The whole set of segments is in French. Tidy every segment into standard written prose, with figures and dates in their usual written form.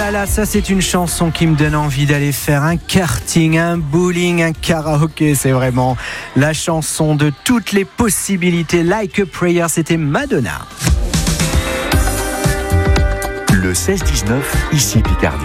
là là, ça c'est une chanson qui me donne envie d'aller faire un karting, un bowling, un karaoké. C'est vraiment la chanson de toutes les possibilités. Like a Prayer, c'était Madonna. Le 16-19, ici Picardie.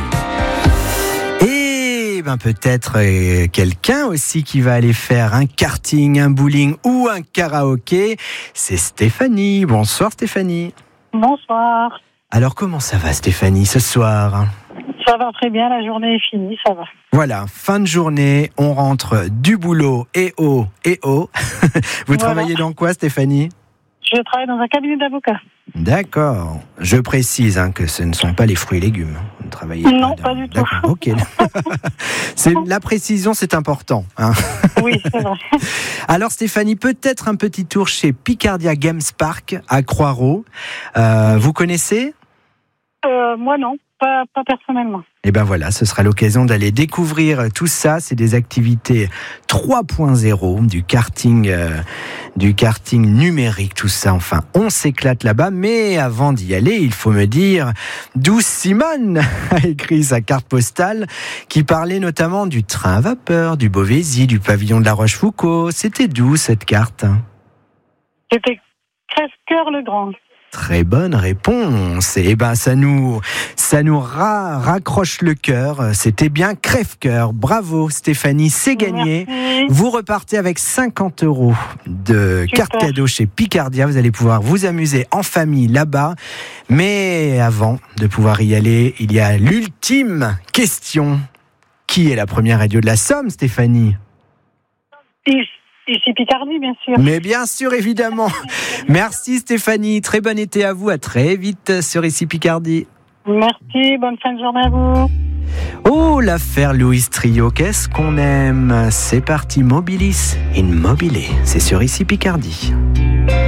Et peut-être quelqu'un aussi qui va aller faire un karting, un bowling ou un karaoké. C'est Stéphanie. Bonsoir Stéphanie. Bonsoir. Alors comment ça va Stéphanie ce soir ? Ça va très bien, la journée est finie, ça va. Voilà, fin de journée, on rentre du boulot et oh. Vous travaillez dans quoi Stéphanie ? Je travaille dans un cabinet d'avocats. D'accord. Je précise que ce ne sont pas les fruits et légumes. Vous ne travaillez non, pas du tout. D'accord, ok. La précision, c'est important. Oui, c'est vrai. Alors Stéphanie, peut-être un petit tour chez Picardia Games Park à Croix-Ros. Vous connaissez ? Moi non, pas personnellement. Et ben voilà, ce sera l'occasion d'aller découvrir tout ça. C'est des activités 3.0 du karting numérique, tout ça. Enfin, on s'éclate là-bas. Mais avant d'y aller, il faut me dire d'où Simone a écrit sa carte postale, qui parlait notamment du train à vapeur, du Beauvaisis, du pavillon de la Rochefoucauld. C'était d'où cette carte ? C'était Crèvecoeur-le-Grand. Très bonne réponse. Et ça nous raccroche le cœur. C'était bien Crèvecoeur. Bravo Stéphanie, c'est gagné. Merci. Vous repartez avec 50 € de carte cadeau chez Picardia. Vous allez pouvoir vous amuser en famille là-bas. Mais avant de pouvoir y aller, il y a l'ultime question. Qui est la première radio de la Somme, Stéphanie ? Ici Picardie, bien sûr. Mais bien sûr, évidemment. Merci Stéphanie. Très bon été à vous. À très vite sur Ici Picardie. Merci. Bonne fin de journée à vous. Oh, l'affaire Louis Trio, qu'est-ce qu'on aime. C'est parti, Mobilis in Mobile. C'est sur Ici Picardie.